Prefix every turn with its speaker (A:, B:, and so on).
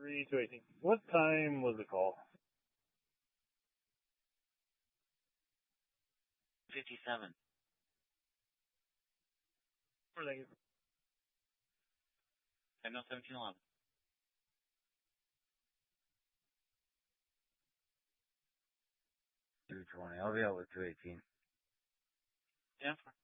A: 3 to 18. What time was the call?
B: 57.
A: Thank you.
B: I know 1711.
C: 220. I'll be out with 218.
B: Stanford.